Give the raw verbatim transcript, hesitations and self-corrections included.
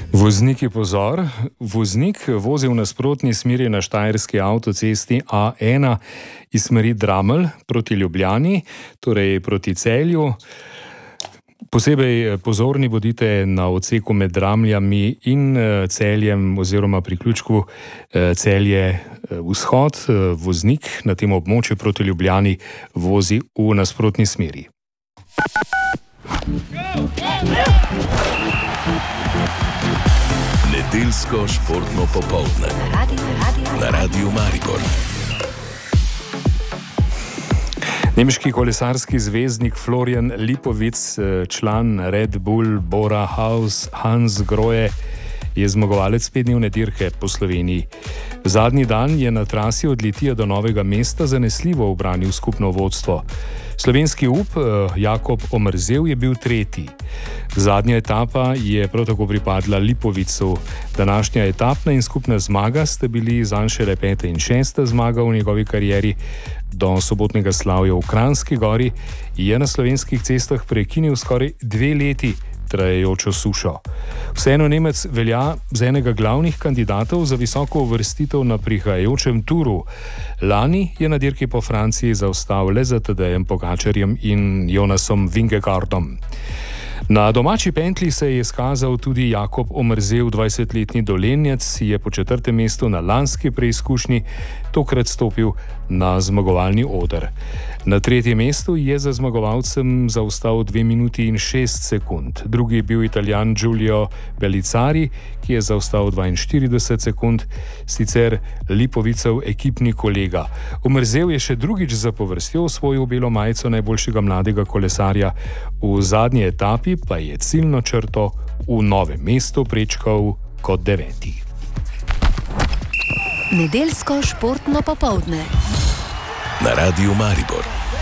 Vozniki pozor, voznik vozi v nasprotni smeri na štajerski avtocesti A ena iz smeri Dramelj proti Ljubljani, torej proti Celju. Posebej pozorni bodite na odseku med Dramljami in Celjem oziroma priključku Celje vzhod. Voznik na tem območju proti Ljubljani vozi v nasprotni smeri. Nedeljsko športno popoldne na Radiu Maribor. Nemški kolesarski zvezdnik Florian Lipovic, član Red Bull Bora Hans Grohe, je zmagovalec petdnevne dirke po Sloveniji. Zadnji dan je na trasi od Litije do Novega mesta zanesljivo ubranil skupno vodstvo. Slovenski up Jakob Omerzel je bil tretji. Zadnja etapa je prav tako pripadla Lipovicu. Današnja etapna in skupna zmaga sta bili zanj šele peta in šesta zmaga v njegovi karieri. Do sobotnega slavja v Kranjski Gori je na slovenskih cestah prekinil skoraj dve leti trajajočo sušo. Vseeno Nemec velja za enega glavnih kandidatov za visoko uvrstitev na prihajajočem turu. Lani je na dirki po Franciji zaostal le za Tadejem Pogačarjem in Jonasom Vingegaardom. Na domači pentlji se je izkazal tudi Jakob Omerzel, dvajsetletni Dolenjec, je po četrtem mestu na lanski preizkušnji tokrat stopil na zmagovalni oder. Na tretjem mestu je za zmagovalcem zaostal dve minuti in šest sekund. Drugi je bil Italijan Giulio Bellicari, ki je zaostal dvainštirideset sekund, sicer Lipovicev ekipni kolega. Omerzel je še drugič zapovrstjo osvojil belo majico najboljšega mladega kolesarja. V zadnji etapi pa je ciljno črto v Novem mestu prečkal kot deveti. Nedeljsko športno popoldne na Radiu Maribor.